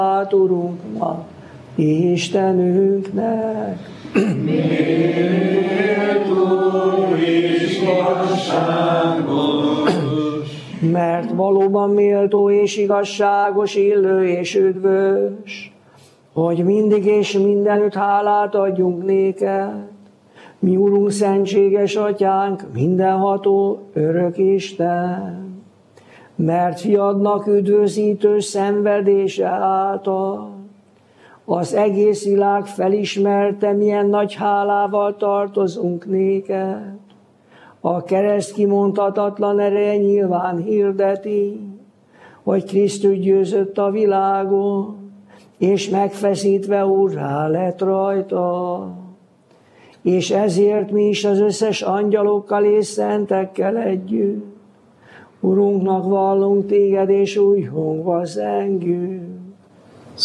Urunknak, Istenünknek. Mert valóban méltó és igazságos, illő és üdvös, hogy mindig és mindenütt hálát adjunk néked, mi Urunk, szentséges Atyánk, mindenható, örök Isten, mert fiadnak üdvözítő szenvedése által az egész világ felismerte, milyen nagy hálával tartozunk néked. A kereszt kimondhatatlan ereje nyilván hirdeti, hogy Krisztus győzött a világon, és megfeszítve úrrá lett rajta. És ezért mi is az összes angyalokkal és szentekkel együtt Urunknak vallunk téged, és úgy hangva zengünk.